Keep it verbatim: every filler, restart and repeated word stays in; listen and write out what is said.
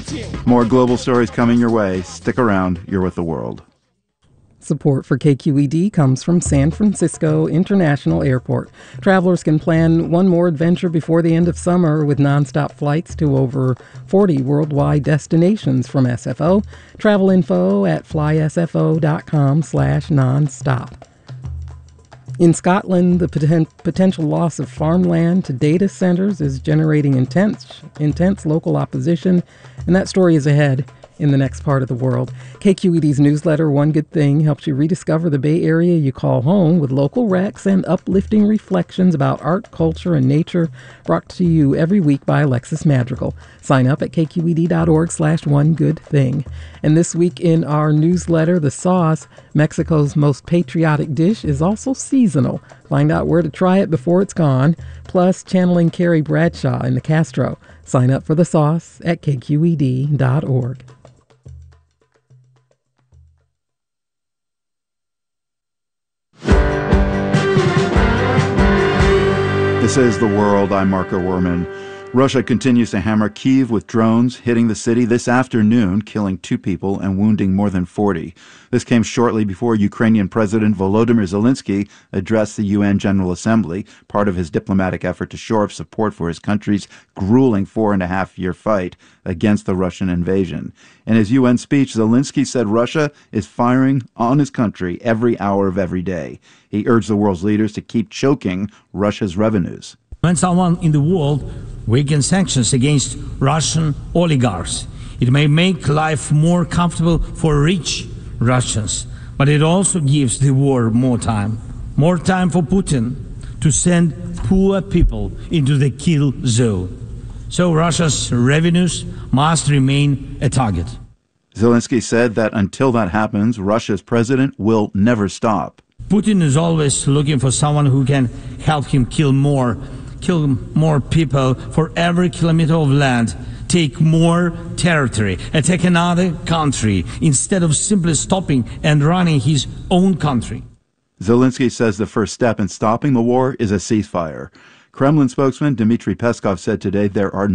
More global stories coming your way. Stick around. You're with The World. Support for K Q E D comes from San Francisco International Airport. Travelers can plan one more adventure before the end of summer with nonstop flights to over forty worldwide destinations from S F O. Travel info at flysfo.com slash nonstop. In Scotland, the poten- potential loss of farmland to data centers is generating intense, intense local opposition, and that story is ahead in the next part of the world. K Q E D's newsletter, One Good Thing, helps you rediscover the Bay Area you call home with local recs and uplifting reflections about art, culture, and nature, brought to you every week by Alexis Madrigal. Sign up at kqed.org slash one good thing. And this week in our newsletter, the sauce, Mexico's most patriotic dish, is also seasonal. Find out where to try it before it's gone. Plus, channeling Carrie Bradshaw in the Castro. Sign up for the sauce at k q e d dot org. This is The World. I'm Marco Werman. Russia continues to hammer Kyiv with drones, hitting the city this afternoon, killing two people and wounding more than forty. This came shortly before Ukrainian President Volodymyr Zelensky addressed the U N General Assembly, part of his diplomatic effort to shore up support for his country's grueling four-and-a-half-year fight against the Russian invasion. In his U N speech, Zelensky said Russia is firing on his country every hour of every day. He urged the world's leaders to keep choking Russia's revenues. When someone in the world weakens sanctions against Russian oligarchs, it may make life more comfortable for rich Russians, but it also gives the war more time. More time for Putin to send poor people into the kill zone. So Russia's revenues must remain a target. Zelensky said that until that happens, Russia's president will never stop. Putin is always looking for someone who can help him kill more kill more people for every kilometer of land, take more territory, attack another country, instead of simply stopping and running his own country. Zelensky says the first step in stopping the war is a ceasefire. Kremlin spokesman Dmitry Peskov said today there are